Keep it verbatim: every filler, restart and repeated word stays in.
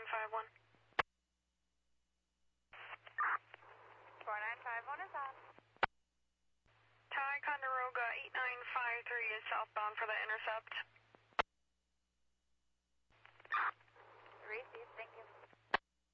nine five one. four nine five one is on. Ticonderoga eight nine five three is southbound for the intercept.